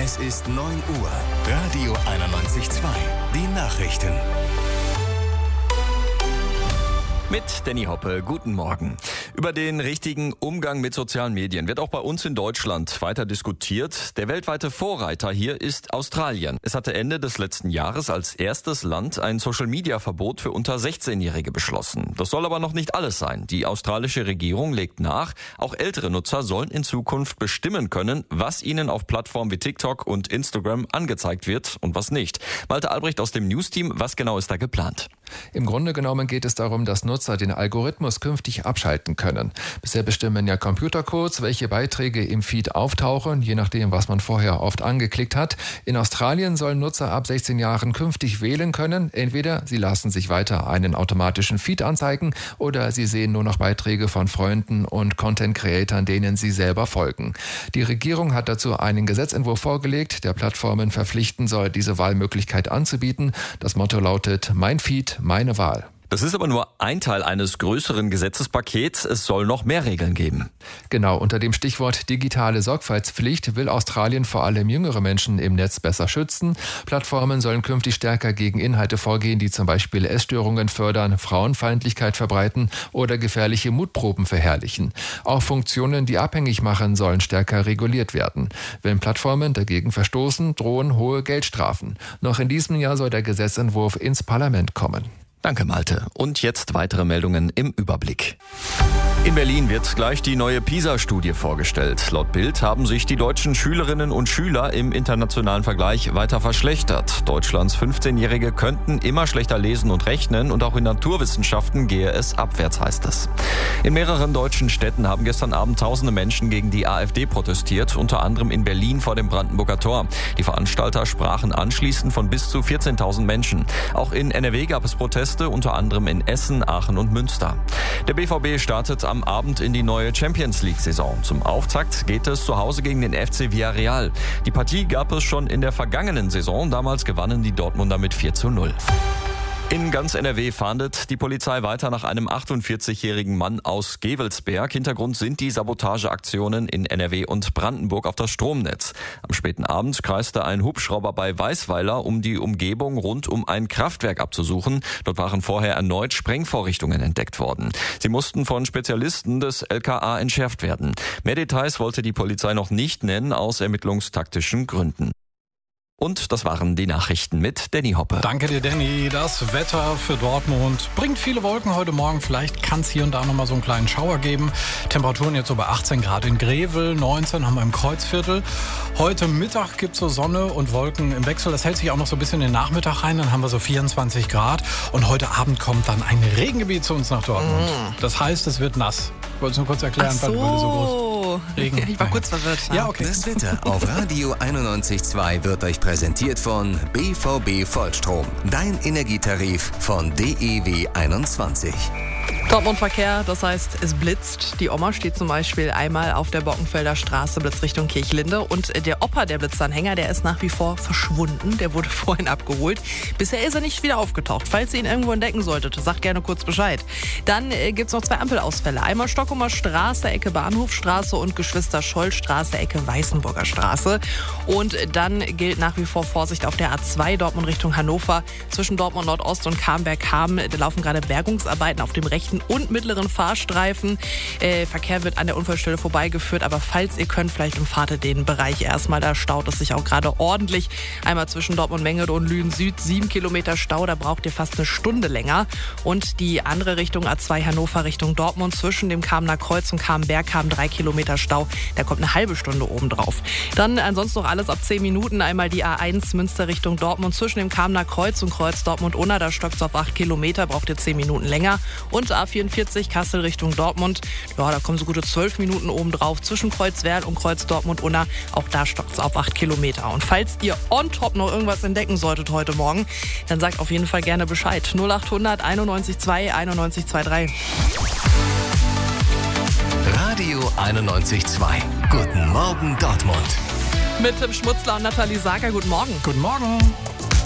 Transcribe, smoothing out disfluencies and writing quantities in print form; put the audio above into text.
Es ist 9 Uhr. Radio 91.2. Die Nachrichten. Mit Danny Hoppe, guten Morgen. Über den richtigen Umgang mit sozialen Medien wird auch bei uns in Deutschland weiter diskutiert. Der weltweite Vorreiter hier ist Australien. Es hatte Ende des letzten Jahres als erstes Land ein Social-Media-Verbot für unter 16-Jährige beschlossen. Das soll aber noch nicht alles sein. Die australische Regierung legt nach, auch ältere Nutzer sollen in Zukunft bestimmen können, was ihnen auf Plattformen wie TikTok und Instagram angezeigt wird und was nicht. Malte Albrecht aus dem News-Team, was genau ist da geplant? Im Grunde genommen geht es darum, dass Nutzer den Algorithmus künftig abschalten können. Bisher bestimmen ja Computercodes, welche Beiträge im Feed auftauchen, je nachdem, was man vorher oft angeklickt hat. In Australien sollen Nutzer ab 16 Jahren künftig wählen können. Entweder sie lassen sich weiter einen automatischen Feed anzeigen oder sie sehen nur noch Beiträge von Freunden und Content-Creatern, denen sie selber folgen. Die Regierung hat dazu einen Gesetzentwurf vorgelegt, der Plattformen verpflichten soll, diese Wahlmöglichkeit anzubieten. Das Motto lautet: Mein Feed, meine Wahl. Das ist aber nur ein Teil eines größeren Gesetzespakets. Es soll noch mehr Regeln geben. Genau, unter dem Stichwort digitale Sorgfaltspflicht will Australien vor allem jüngere Menschen im Netz besser schützen. Plattformen sollen künftig stärker gegen Inhalte vorgehen, die zum Beispiel Essstörungen fördern, Frauenfeindlichkeit verbreiten oder gefährliche Mutproben verherrlichen. Auch Funktionen, die abhängig machen, sollen stärker reguliert werden. Wenn Plattformen dagegen verstoßen, drohen hohe Geldstrafen. Noch in diesem Jahr soll der Gesetzentwurf ins Parlament kommen. Danke, Malte. Und jetzt weitere Meldungen im Überblick. In Berlin wird gleich die neue PISA-Studie vorgestellt. Laut Bild haben sich die deutschen Schülerinnen und Schüler im internationalen Vergleich weiter verschlechtert. Deutschlands 15-Jährige könnten immer schlechter lesen und rechnen und auch in Naturwissenschaften gehe es abwärts, heißt es. In mehreren deutschen Städten haben gestern Abend tausende Menschen gegen die AfD protestiert, unter anderem in Berlin vor dem Brandenburger Tor. Die Veranstalter sprachen anschließend von bis zu 14.000 Menschen. Auch in NRW gab es Proteste, unter anderem in Essen, Aachen und Münster. Der BVB startet am Abend in die neue Champions-League-Saison. Zum Auftakt geht es zu Hause gegen den FC Villarreal. Die Partie gab es schon in der vergangenen Saison. Damals gewannen die Dortmunder mit 4:0. In ganz NRW fahndet die Polizei weiter nach einem 48-jährigen Mann aus Gevelsberg. Hintergrund sind die Sabotageaktionen in NRW und Brandenburg auf das Stromnetz. Am späten Abend kreiste ein Hubschrauber bei Weißweiler, um die Umgebung rund um ein Kraftwerk abzusuchen. Dort waren vorher erneut Sprengvorrichtungen entdeckt worden. Sie mussten von Spezialisten des LKA entschärft werden. Mehr Details wollte die Polizei noch nicht nennen, aus ermittlungstaktischen Gründen. Und das waren die Nachrichten mit Danny Hoppe. Danke dir, Danny. Das Wetter für Dortmund bringt viele Wolken heute Morgen. Vielleicht kann es hier und da noch mal so einen kleinen Schauer geben. Temperaturen jetzt so bei 18 Grad in Grevel, 19 haben wir im Kreuzviertel. Heute Mittag gibt es so Sonne und Wolken im Wechsel. Das hält sich auch noch so ein bisschen in den Nachmittag rein. Dann haben wir so 24 Grad. Und heute Abend kommt dann ein Regengebiet zu uns nach Dortmund. Das heißt, es wird nass. Ich wollte es nur kurz erklären, weil so groß Regen. Ich war kurz verwirrt. Ja, okay. Das Wetter auf Radio 91.2 wird euch präsentiert von BVB Vollstrom. Dein Energietarif von DEW 21. Dortmund-Verkehr, das heißt, es blitzt. Die Oma steht zum Beispiel einmal auf der Bockenfelder Straße, Blitz Richtung Kirchlinde. Und der Opa, der Blitzanhänger, der ist nach wie vor verschwunden. Der wurde vorhin abgeholt. Bisher ist er nicht wieder aufgetaucht. Falls ihr ihn irgendwo entdecken solltet, sagt gerne kurz Bescheid. Dann gibt es noch 2 Ampelausfälle. Einmal Stockumer Straße, Ecke Bahnhofstraße und Geschwister-Scholl-Straße, Ecke Weißenburger Straße. Und dann gilt nach wie vor Vorsicht auf der A2 Dortmund Richtung Hannover. Zwischen Dortmund Nordost und Camberg-Ham laufen gerade Bergungsarbeiten auf dem rechten und mittleren Fahrstreifen. Verkehr wird an der Unfallstelle vorbeigeführt, aber falls ihr könnt, vielleicht umfahrt ihr den Bereich erstmal. Da staut es sich auch gerade ordentlich. Einmal zwischen Dortmund-Mengede und Lünen-Süd 7 Kilometer Stau, da braucht ihr fast eine Stunde länger. Und die andere Richtung A2 Hannover Richtung Dortmund zwischen dem Kamener Kreuz und Kamenberg haben 3 Kilometer Stau. Da kommt eine halbe Stunde obendrauf. Dann ansonsten noch alles ab 10 Minuten. Einmal die A1 Münster Richtung Dortmund zwischen dem Kamener Kreuz und Kreuz Dortmund-Unna. Da stockt es auf 8 Kilometer, braucht ihr 10 Minuten länger. Und A44 Kassel Richtung Dortmund. Ja, da kommen so gute 12 Minuten obendrauf zwischen Kreuzwerl und Kreuz Dortmund-Unna. Auch da stockt es auf 8 Kilometer. Und falls ihr on top noch irgendwas entdecken solltet heute Morgen, dann sagt auf jeden Fall gerne Bescheid. 0800 91 2 91 23. Radio 91.2. Guten Morgen Dortmund. Mit Tim Schmutzler und Nathalie Sager. Guten Morgen. Guten Morgen.